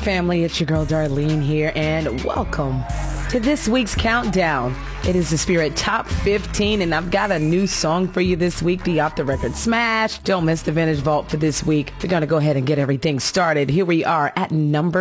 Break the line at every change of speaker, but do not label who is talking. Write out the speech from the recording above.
family, it's your girl Darlene here, and welcome to this week's countdown. It is the Spirit Top 15, and I've got a new song for you this week, the Off the Record Smash. Don't miss the Vintage Vault for this week. We're going to go ahead and get everything started. Here we are at number